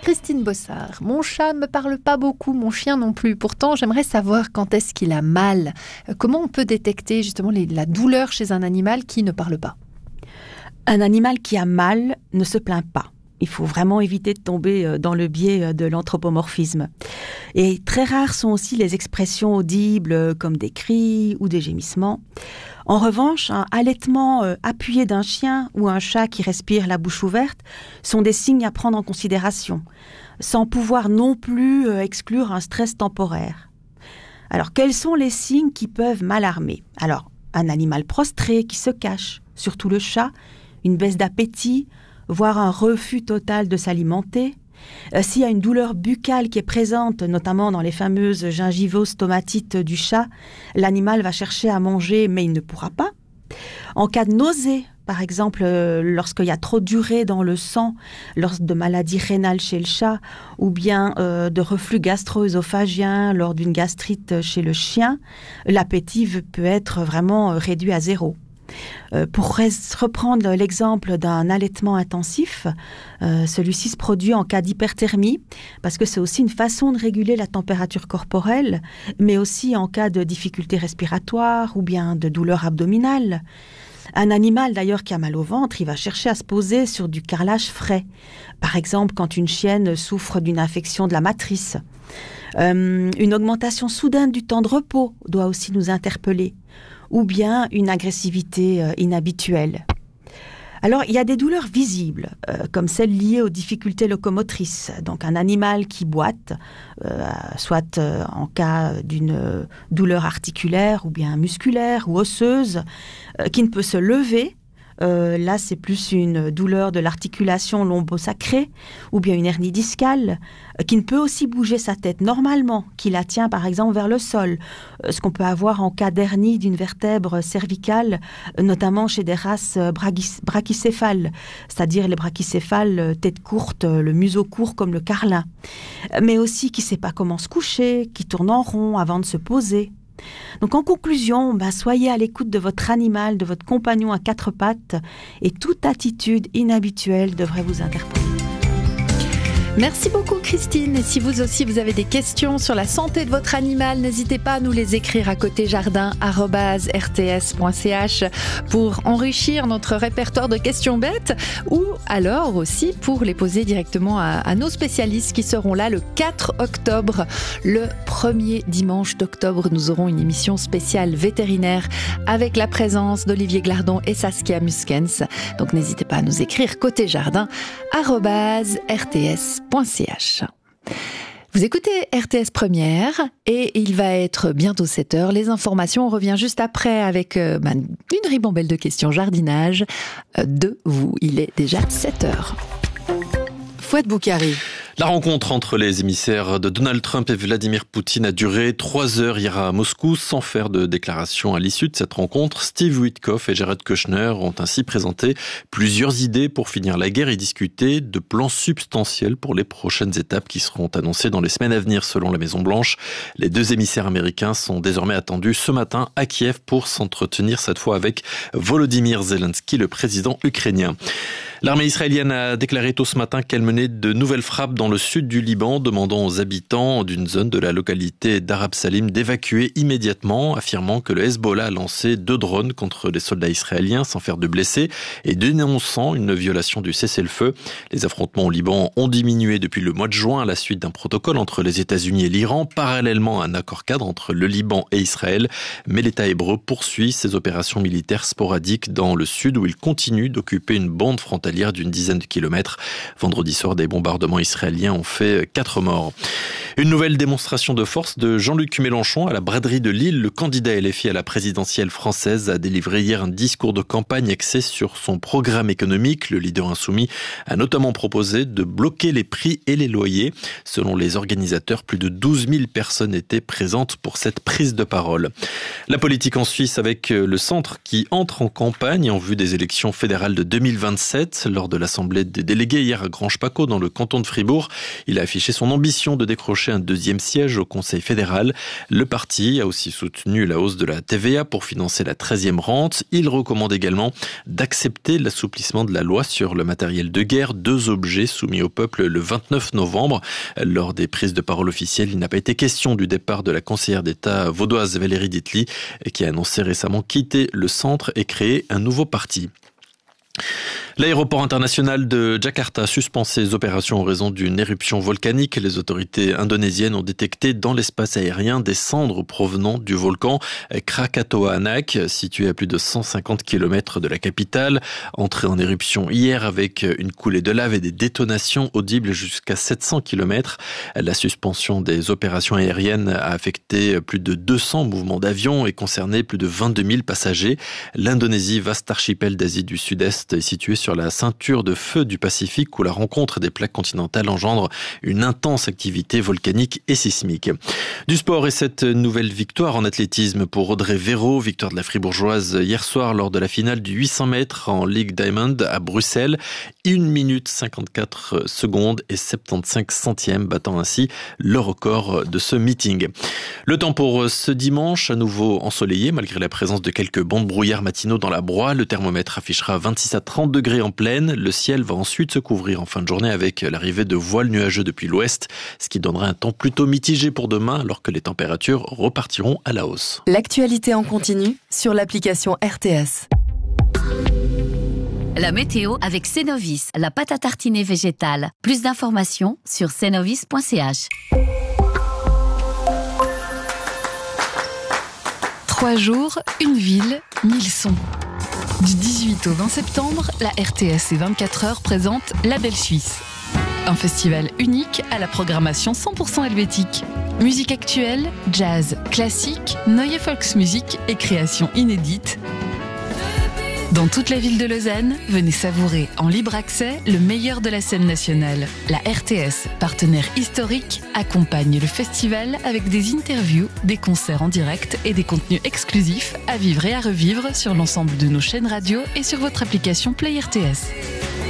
Christine Bossard, mon chat ne me parle pas beaucoup, mon chien non plus. Pourtant, j'aimerais savoir quand est-ce qu'il a mal. Comment on peut détecter justement la douleur chez un animal qui ne parle pas ? Un animal qui a mal ne se plaint pas. Il faut vraiment éviter de tomber dans le biais de l'anthropomorphisme. Et très rares sont aussi les expressions audibles comme des cris ou des gémissements. En revanche, un allaitement appuyé d'un chien ou un chat qui respire la bouche ouverte sont des signes à prendre en considération, sans pouvoir non plus exclure un stress temporaire. Alors, quels sont les signes qui peuvent m'alarmer ? Alors, un animal prostré qui se cache, surtout le chat, une baisse d'appétit, voire un refus total de s'alimenter. S'il y a une douleur buccale qui est présente, notamment dans les fameuses gingivostomatites du chat, l'animal va chercher à manger, mais il ne pourra pas. En cas de nausée, par exemple, lorsqu'il y a trop d'urée dans le sang, lors de maladies rénales chez le chat, ou bien de reflux gastro-œsophagien lors d'une gastrite chez le chien, l'appétit peut être vraiment réduit à zéro. Pour reprendre l'exemple d'un allaitement intensif, celui-ci se produit en cas d'hyperthermie, parce que c'est aussi une façon de réguler la température corporelle, mais aussi en cas de difficultés respiratoires ou bien de douleurs abdominales. Un animal d'ailleurs qui a mal au ventre, il va chercher à se poser sur du carrelage frais. Par exemple, quand une chienne souffre d'une infection de la matrice. Une augmentation soudaine du temps de repos doit aussi nous interpeller. Ou bien une agressivité inhabituelle. Alors, il y a des douleurs visibles, comme celles liées aux difficultés locomotrices. Donc, un animal qui boite, soit en cas d'une douleur articulaire ou bien musculaire ou osseuse, qui ne peut se lever. Là, c'est plus une douleur de l'articulation lombo-sacrée ou bien une hernie discale qui ne peut aussi bouger sa tête normalement, qui la tient par exemple vers le sol. Ce qu'on peut avoir en cas d'hernie d'une vertèbre cervicale, notamment chez des races brachycéphales, c'est-à-dire les brachycéphales tête courte, le museau court comme le carlin, mais aussi qui ne sait pas comment se coucher, qui tourne en rond avant de se poser. Donc en conclusion, soyez à l'écoute de votre animal, de votre compagnon à quatre pattes et toute attitude inhabituelle devrait vous interpeller. Merci beaucoup Christine. Et si vous aussi vous avez des questions sur la santé de votre animal, n'hésitez pas à nous les écrire à côtéjardin@rts.ch pour enrichir notre répertoire de questions bêtes ou alors aussi pour les poser directement à nos spécialistes qui seront là le 4 octobre. Le premier dimanche d'octobre, nous aurons une émission spéciale vétérinaire avec la présence d'Olivier Glardon et Saskia Muskens. Donc n'hésitez pas à nous écrire côtéjardin@rts.ch. Vous écoutez RTS Première et il va être bientôt 7h. Les informations, on revient juste après avec une ribambelle de questions jardinage de vous. Il est déjà 7h. Fouad Boukari. La rencontre entre les émissaires de Donald Trump et Vladimir Poutine a duré 3 heures hier à Moscou sans faire de déclaration à l'issue de cette rencontre. Steve Witkoff et Jared Kushner ont ainsi présenté plusieurs idées pour finir la guerre et discuter de plans substantiels pour les prochaines étapes qui seront annoncées dans les semaines à venir selon la Maison-Blanche. Les deux émissaires américains sont désormais attendus ce matin à Kiev pour s'entretenir cette fois avec Volodymyr Zelensky, le président ukrainien. L'armée israélienne a déclaré tôt ce matin qu'elle menait de nouvelles frappes dans le sud du Liban, demandant aux habitants d'une zone de la localité d'Arab Salim d'évacuer immédiatement, affirmant que le Hezbollah a lancé 2 drones contre des soldats israéliens sans faire de blessés et dénonçant une violation du cessez-le-feu. Les affrontements au Liban ont diminué depuis le mois de juin à la suite d'un protocole entre les États-Unis et l'Iran, parallèlement à un accord-cadre entre le Liban et Israël. Mais l'État hébreu poursuit ses opérations militaires sporadiques dans le sud où il continue d'occuper une bande frontalière d'une dizaine de kilomètres. Vendredi soir, des bombardements israéliens ont fait 4 morts. Une nouvelle démonstration de force de Jean-Luc Mélenchon à la braderie de Lille. Le candidat LFI à la présidentielle française a délivré hier un discours de campagne axé sur son programme économique. Le leader insoumis a notamment proposé de bloquer les prix et les loyers. Selon les organisateurs, plus de 12 000 personnes étaient présentes pour cette prise de parole. La politique en Suisse avec le centre qui entre en campagne en vue des élections fédérales de 2027. Lors de l'assemblée des délégués hier à Grange-Paccot dans le canton de Fribourg, il a affiché son ambition de décrocher décrocher un deuxième siège au Conseil fédéral. Le parti a aussi soutenu la hausse de la TVA pour financer la 13e rente. Il recommande également d'accepter l'assouplissement de la loi sur le matériel de guerre, 2 objets soumis au peuple le 29 novembre. Lors des prises de parole officielles, il n'a pas été question du départ de la conseillère d'État vaudoise Valérie Ditli, qui a annoncé récemment quitter le centre et créer un nouveau parti. L'aéroport international de Jakarta suspend ses opérations en raison d'une éruption volcanique. Les autorités indonésiennes ont détecté dans l'espace aérien des cendres provenant du volcan Krakatoa Anak, situé à plus de 150 km de la capitale. Entré en éruption hier avec une coulée de lave et des détonations audibles jusqu'à 700 km. La suspension des opérations aériennes a affecté plus de 200 mouvements d'avions et concerné plus de 22 000 passagers. L'Indonésie, vaste archipel d'Asie du Sud-Est, est située sur la ceinture de feu du Pacifique où la rencontre des plaques continentales engendre une intense activité volcanique et sismique. Du sport et cette nouvelle victoire en athlétisme pour Audrey Véro, victoire de la Fribourgeoise hier soir lors de la finale du 800 mètres en Ligue Diamond à Bruxelles. 1 minute 54 secondes et 75 centièmes, battant ainsi le record de ce meeting. Le temps pour ce dimanche, à nouveau ensoleillé malgré la présence de quelques bancs de brouillard matinaux dans la broie. Le thermomètre affichera 26 à 30 degrés en plaine. Le ciel va ensuite se couvrir en fin de journée avec l'arrivée de voiles nuageux depuis l'ouest, ce qui donnera un temps plutôt mitigé pour demain alors que les températures repartiront à la hausse. L'actualité en continu sur l'application RTS. La météo avec Cenovis, la pâte à tartiner végétale. Plus d'informations sur cenovis.ch. 3 jours, une ville, 1000 sons. Du 18 au 20 septembre, la RTS et 24 heures présente La Belle Suisse. Un festival unique à la programmation 100% helvétique. Musique actuelle, jazz, classique, Neue Volksmusik et créations inédites. Dans toute la ville de Lausanne, venez savourer en libre accès le meilleur de la scène nationale. La RTS, partenaire historique, accompagne le festival avec des interviews, des concerts en direct et des contenus exclusifs à vivre et à revivre sur l'ensemble de nos chaînes radio et sur votre application Play RTS.